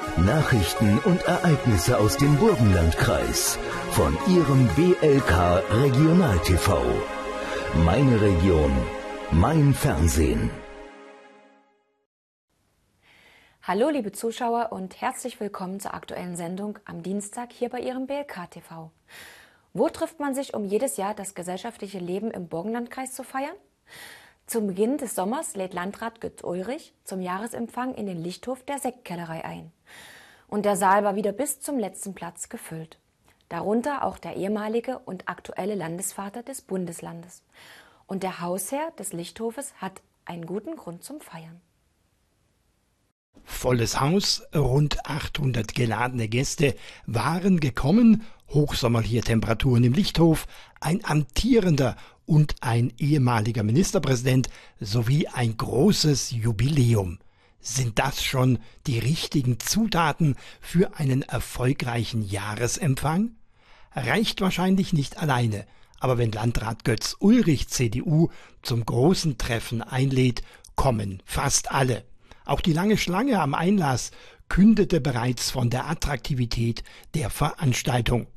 Nachrichten und Ereignisse aus dem Burgenlandkreis von Ihrem BLK Regional TV. Meine Region, mein Fernsehen. Hallo liebe Zuschauer und herzlich willkommen zur aktuellen Sendung am Dienstag hier bei Ihrem BLK TV. Wo trifft man sich, um jedes Jahr das gesellschaftliche Leben im Burgenlandkreis zu feiern? Zum Beginn des Sommers lädt Landrat Götz Ulrich zum Jahresempfang in den Lichthof der Sektkellerei ein. Und der Saal war wieder bis zum letzten Platz gefüllt. Darunter auch der ehemalige und aktuelle Landesvater des Bundeslandes. Und der Hausherr des Lichthofes hat einen guten Grund zum Feiern. Volles Haus, rund 800 geladene Gäste waren gekommen, hochsommerliche Temperaturen im Lichthof, ein amtierender und ein ehemaliger Ministerpräsident sowie ein großes Jubiläum. Sind das schon die richtigen Zutaten für einen erfolgreichen Jahresempfang? Reicht wahrscheinlich nicht alleine, aber wenn Landrat Götz Ulrich CDU zum großen Treffen einlädt, kommen fast alle. Auch die lange Schlange am Einlass kündete bereits von der Attraktivität der Veranstaltung.